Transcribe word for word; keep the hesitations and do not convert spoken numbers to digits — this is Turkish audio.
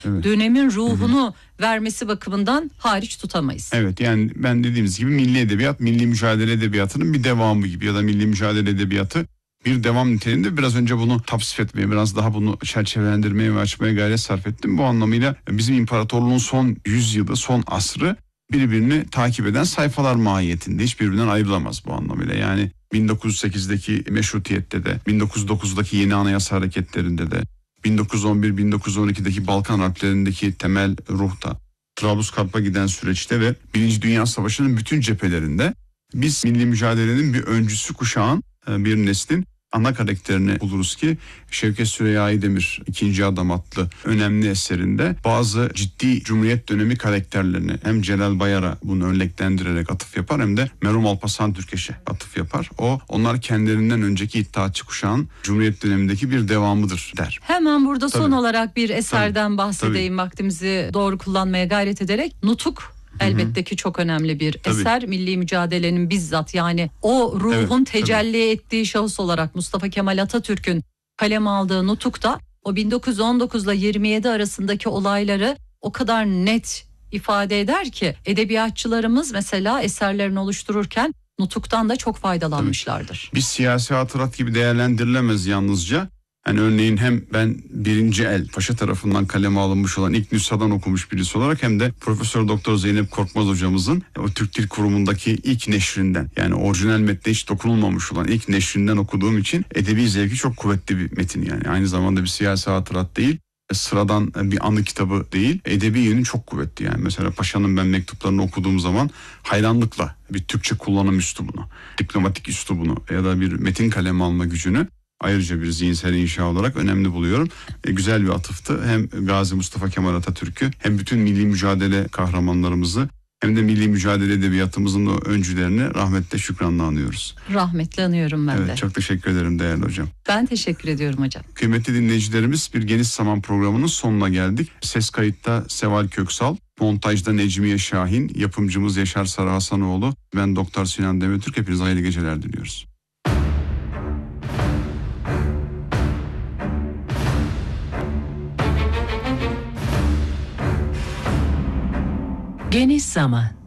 evet. dönemin ruhunu Hı-hı. vermesi bakımından hariç tutamayız. Evet, yani ben dediğimiz gibi milli edebiyat, milli mücadele edebiyatının bir devamı gibi ya da milli mücadele edebiyatı bir devam niteliğinde. Biraz önce bunu tavsif etmeye, biraz daha bunu çerçevelendirmeye ve açmaya gayret sarf ettim. Bu anlamıyla bizim imparatorluğun son yüz yılı, son asrı birbirini takip eden sayfalar mahiyetinde, hiç birbirinden ayrılamaz bu anlamıyla. Yani bin dokuz yüz sekizdeki meşrutiyette de, bin dokuz yüz dokuzdaki yeni anayasa hareketlerinde de, bin dokuz yüz on bir bin dokuz yüz on ikideki Balkan Harplerindeki temel ruhta, Trablusgarp'a giden süreçte ve Birinci Dünya Savaşı'nın bütün cephelerinde biz milli mücadelenin bir öncüsü kuşağın, bir neslin ana karakterini buluruz ki Şevket Süreyya Aydemir ikinci Adam adlı önemli eserinde bazı ciddi Cumhuriyet dönemi karakterlerini hem Celal Bayar'a bunu örneklendirerek atıf yapar hem de Merhum Alparslan Türkeş'e atıf yapar. O, onlar kendilerinden önceki İttihatçı kuşağın Cumhuriyet dönemindeki bir devamıdır der. Hemen burada Tabii. son olarak bir eserden Tabii. bahsedeyim, Tabii. vaktimizi doğru kullanmaya gayret ederek. Nutuk elbette ki çok önemli bir Tabii. eser. Milli mücadelenin bizzat, yani o ruhun Evet, tecelli tabii. ettiği şahıs olarak Mustafa Kemal Atatürk'ün kaleme aldığı Nutuk'ta o bin dokuz yüz on dokuz ile yirmi yedi arasındaki olayları o kadar net ifade eder ki edebiyatçılarımız mesela eserlerini oluştururken Nutuk'tan da çok faydalanmışlardır. Tabii. Bir siyasi hatırat gibi değerlendirilemez yalnızca. Yani örneğin hem ben birinci el Paşa tarafından kaleme alınmış olan ilk nüshadan okumuş birisi olarak hem de Profesör Doktor Zeynep Korkmaz hocamızın o Türk Dil Kurumu'ndaki ilk neşrinden, yani orijinal metne hiç dokunulmamış olan ilk neşrinden okuduğum için edebi zevki çok kuvvetli bir metin yani. Aynı zamanda bir siyasi hatırat değil, sıradan bir anı kitabı değil, edebi yönü çok kuvvetli yani. Mesela Paşa'nın ben mektuplarını okuduğum zaman hayranlıkla bir Türkçe kullanım üslubunu, diplomatik üslubunu ya da bir metin kaleme alma gücünü ayrıca bir zihinsel inşa olarak önemli buluyorum. E, güzel bir atıftı. Hem Gazi Mustafa Kemal Atatürk'ü hem bütün milli mücadele kahramanlarımızı hem de milli mücadele edebiyatımızın o öncülerini rahmetle, şükranla anıyoruz. Rahmetle anıyorum ben evet, de. Çok teşekkür ederim değerli hocam. Ben teşekkür ediyorum hocam. Kıymetli dinleyicilerimiz, bir Geniş Zaman programının sonuna geldik. Ses kayıtta Seval Köksal, montajda Necmiye Şahin, yapımcımız Yaşar Sarı Hasanoğlu, ben Doktor Sinan Demetürk. Hepinize hayırlı geceler diliyoruz. Geniş Zaman.